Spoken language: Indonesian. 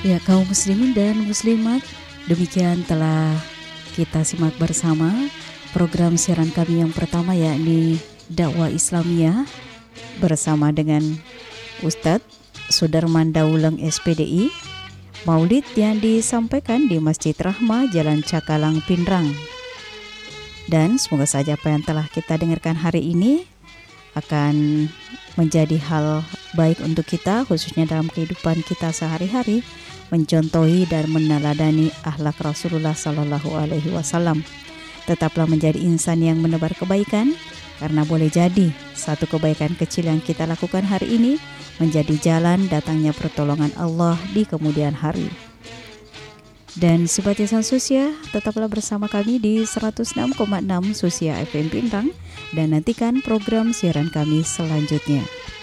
Ya, kaum muslimin dan muslimat, demikian telah kita simak bersama program siaran kami yang pertama, yakni Dakwah Islamiyah bersama dengan Ustadz Sudarman Dauleng SPDI, Maulid yang disampaikan di Masjid Rahmah, Jalan Cakalang, Pinrang. Dan semoga saja apa yang telah kita dengarkan hari ini akan menjadi hal baik untuk kita, khususnya dalam kehidupan kita sehari-hari, mencontohi dan meneladani akhlak Rasulullah Sallallahu Alaihi Wasallam. Tetaplah menjadi insan yang menebar kebaikan, karena boleh jadi satu kebaikan kecil yang kita lakukan hari ini menjadi jalan datangnya pertolongan Allah di kemudian hari. Dan simpatisan Susia, tetaplah bersama kami di 106,6 Susia FM Pinrang dan nantikan program siaran kami selanjutnya.